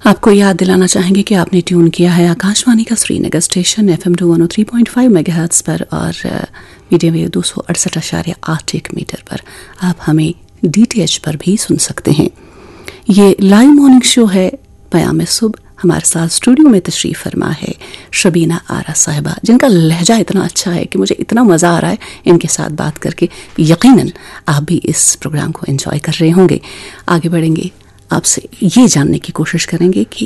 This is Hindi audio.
आपको याद दिलाना चाहेंगे कि आपने ट्यून किया है आकाशवाणी का श्रीनगर स्टेशन FM 103.5 मेगाहर्ट्ज़ पर और मीडियम वेव 268.8 मीटर पर। आप हमें DTH पर भी सुन सकते हैं। ये लाइव मॉर्निंग शो है पयाम सुबह। हमारे साथ स्टूडियो में तशरीफ़ फरमा है शबीना आरा साहिबा, जिनका लहजा इतना अच्छा है कि मुझे इतना मज़ा आ रहा है इनके साथ बात करके। यकीनन आप भी इस प्रोग्राम को एंजॉय कर रहे होंगे। आगे बढ़ेंगे, आपसे ये जानने की कोशिश करेंगे कि